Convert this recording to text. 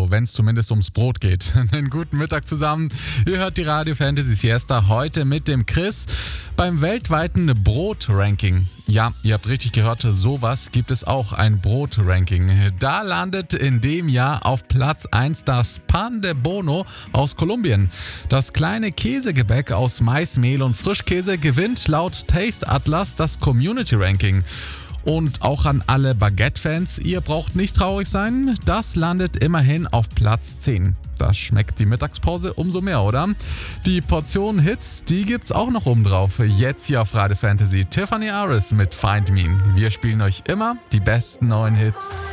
Also, wenn es zumindest ums Brot geht. Einen guten Mittag zusammen. Ihr hört die Radio Fantasy Siesta heute mit dem Chris beim weltweiten Brot-Ranking. Ja, ihr habt richtig gehört, sowas gibt es auch, ein Brot-Ranking. Da landet in dem Jahr auf Platz 1 das Pan de Bono aus Kolumbien. Das kleine Käsegebäck aus Mais, Mehl und Frischkäse gewinnt laut Taste Atlas das Community-Ranking. Und auch an alle Baguette-Fans, ihr braucht nicht traurig sein, das landet immerhin auf Platz 10. Das schmeckt die Mittagspause umso mehr, oder? Die Portion Hits, die gibt's auch noch oben drauf. Jetzt hier auf Radio Fantasy. Tiffany Aris mit Find Me. Wir spielen euch immer die besten neuen Hits.